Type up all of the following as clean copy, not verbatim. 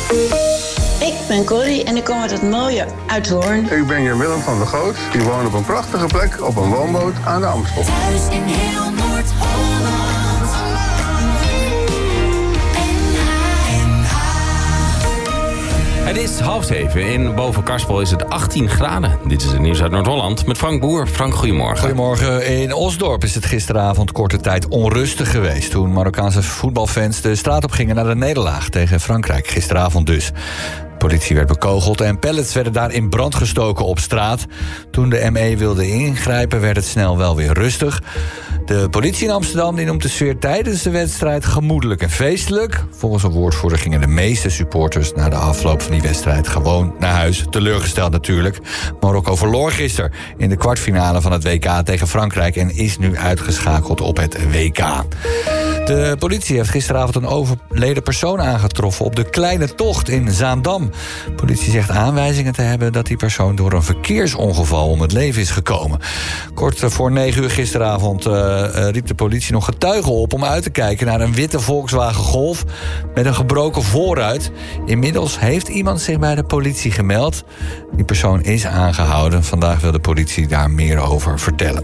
Ik ben Corrie en ik kom uit het mooie Uithoorn. Ik ben Jan Willem van der Goot. Die woont op een prachtige plek op een woonboot aan de Amstel. Thuis in heel Noord-Holland. Het is 6:30. In Boven-Karspel is het 18 graden. Dit is het nieuws uit Noord-Holland met Frank Boer. Frank, goedemorgen. Goedemorgen. In Osdorp is het gisteravond korte tijd onrustig geweest toen Marokkaanse voetbalfans de straat op gingen naar de nederlaag tegen Frankrijk. Gisteravond dus. De politie werd bekogeld en pallets werden daar in brand gestoken op straat. Toen de ME wilde ingrijpen werd het snel wel weer rustig. De politie in Amsterdam die noemt de sfeer tijdens de wedstrijd gemoedelijk en feestelijk. Volgens een woordvoerder gingen de meeste supporters na de afloop van die wedstrijd gewoon naar huis. Teleurgesteld natuurlijk. Marokko verloor gisteren in de kwartfinale van het WK tegen Frankrijk en is nu uitgeschakeld op het WK. De politie heeft gisteravond een overleden persoon aangetroffen op de Kleine Tocht in Zaandam. De politie zegt aanwijzingen te hebben dat die persoon door een verkeersongeval om het leven is gekomen. Kort voor 9 uur gisteravond riep de politie nog getuigen op om uit te kijken naar een witte Volkswagen Golf met een gebroken voorruit. Inmiddels heeft iemand zich bij de politie gemeld. Die persoon is aangehouden. Vandaag wil de politie daar meer over vertellen.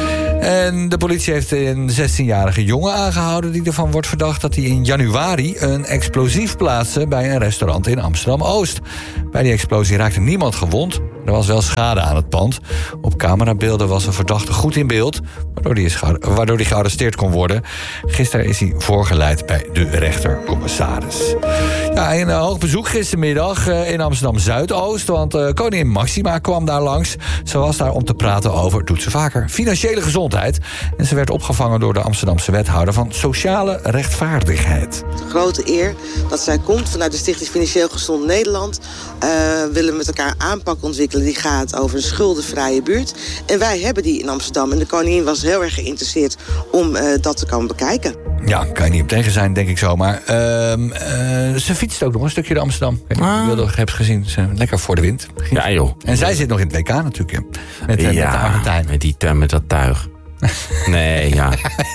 En de politie heeft een 16-jarige jongen aangehouden die ervan wordt verdacht dat hij in januari een explosief plaatste bij een restaurant in Amsterdam-Oost. Bij die explosie raakte niemand gewond. Er was wel schade aan het pand. Op camerabeelden was een verdachte goed in beeld, waardoor hij gearresteerd kon worden. Gisteren is hij voorgeleid bij de rechtercommissaris. Ja, een hoog bezoek gistermiddag in Amsterdam-Zuidoost, want koningin Maxima kwam daar langs. Ze was daar om te praten over, doet ze vaker, financiële gezondheid. En ze werd opgevangen door de Amsterdamse wethouder van sociale rechtvaardigheid. Grote eer dat zij komt vanuit de Stichting Financieel Gezond Nederland. Willen we met elkaar aanpak ontwikkelen die gaat over een schuldenvrije buurt. En wij hebben die in Amsterdam. En de koningin was heel erg geïnteresseerd om dat te komen bekijken. Ja, kan je niet op tegen zijn, denk ik zo. Maar ze fietst ook nog een stukje door Amsterdam. Ik heb gezien, ze lekker voor de wind. Ja, joh. En zij zit nog in het WK natuurlijk. Met de Argentijn. Met dat tuig. Nee, ja.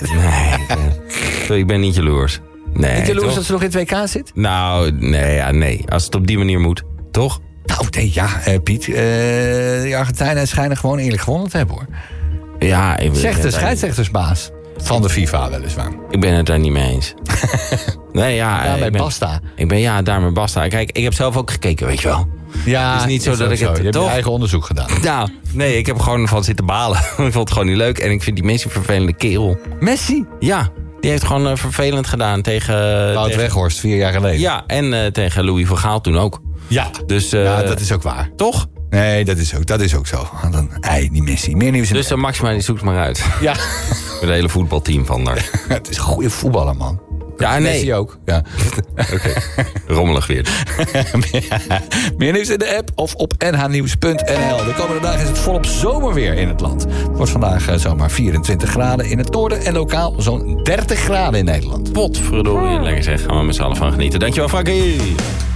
Nee. Ik ben niet jaloers. Nee, niet jaloers toch? dat ze nog in het WK zit? Nou, nee. Als het op die manier moet. Toch? Nou, nee, ja, Piet. Die Argentijnen schijnen gewoon eerlijk gewonnen te hebben, hoor. Ja, zegt de scheidsrechtersbaas. Van de FIFA, weliswaar. Ik ben het daar niet mee eens. Nee, ja. Bij Basta. Daar met Basta. Kijk, ik heb zelf ook gekeken, weet je wel. Ja, het is niet zo dat ik het... Je hebt je eigen onderzoek gedaan. Nou, nee, ik heb gewoon van zitten balen. Ik vond het gewoon niet leuk. En ik vind die Messi een vervelende kerel. Messi? Ja, die heeft gewoon vervelend gedaan tegen... Wout Weghorst, 4 jaar geleden. Ja, en tegen Louis van Gaal toen ook. Ja, dus, dat is ook waar. Toch? Nee, dat is ook zo. Die Messi. Meer nieuws in dus Maxima, die zoekt maar uit. Ja. Met het hele voetbalteam van daar. Het is een goede voetballer, man. Ja, nee. Messi ook. Ja. Oké. Rommelig weer. Meer nieuws in de app of op nhnieuws.nl. De komende dagen is het volop zomerweer in het land. Het wordt vandaag zomaar 24 graden in het noorden en lokaal zo'n 30 graden in Nederland. Potverdorie, lekker zeg. Gaan we met z'n allen van genieten. Dankjewel, Frankie.